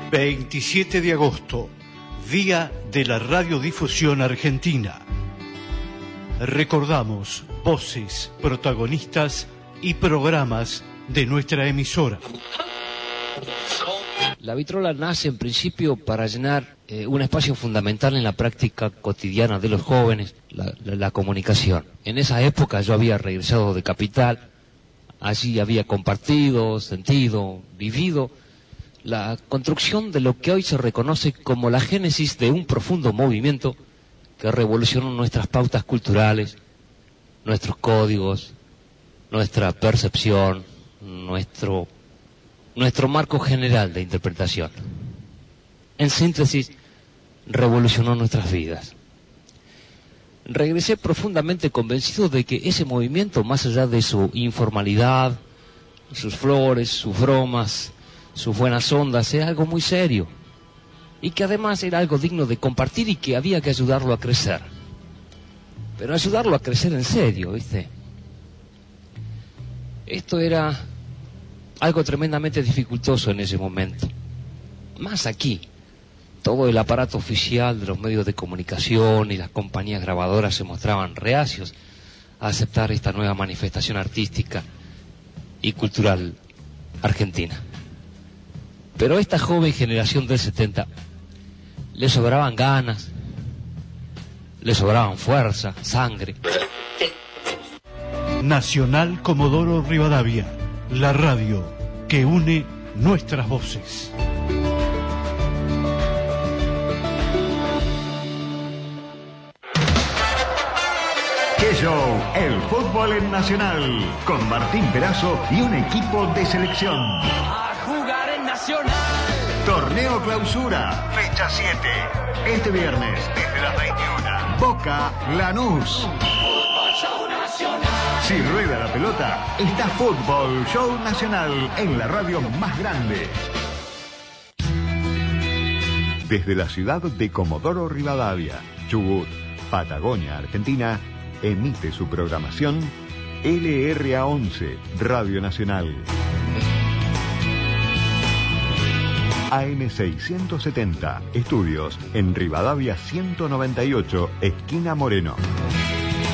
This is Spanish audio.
27 de agosto, Día de la Radiodifusión Argentina. Recordamos voces, protagonistas y programas de nuestra emisora. La vitrola nace en principio para llenar un espacio fundamental en la práctica cotidiana de los jóvenes, la comunicación. En esa época yo había regresado de Capital, allí había compartido, sentido, vivido la construcción de lo que hoy se reconoce como la génesis de un profundo movimiento que revolucionó nuestras pautas culturales, nuestros códigos, nuestra percepción, nuestro marco general de interpretación. En síntesis, revolucionó nuestras vidas. Regresé profundamente convencido de que ese movimiento, más allá de su informalidad, sus flores, sus bromas, sus buenas ondas, era algo muy serio y que además era algo digno de compartir y que había que ayudarlo a crecer. Pero ayudarlo a crecer en serio, ¿viste? Esto era algo tremendamente dificultoso en ese momento. Más aquí, todo el aparato oficial de los medios de comunicación y las compañías grabadoras se mostraban reacios a aceptar esta nueva manifestación artística y cultural argentina. Pero a esta joven generación del 70 le sobraban ganas, le sobraban fuerza, sangre. Nacional Comodoro Rivadavia, la radio que une nuestras voces. ¡Qué show! El fútbol en Nacional, con Martín Perazo y un equipo de selección. A jugar en Nacional. Torneo Clausura, fecha 7. Este viernes, desde las 21. Boca Lanús. Fútbol Show Nacional. Si rueda la pelota, está Fútbol Show Nacional en la radio más grande. Desde la ciudad de Comodoro Rivadavia, Chubut, Patagonia, Argentina, emite su programación LRA11, Radio Nacional. AM670, estudios en Rivadavia 198, esquina Moreno.